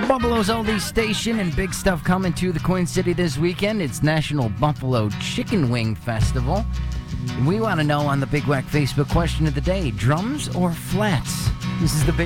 Buffalo's Oldies Station, and big stuff coming to the Queen City this weekend. It's National Buffalo Chicken Wing Festival. We want to know on the Big Wack Facebook question of the day, drums or flats? This is the Big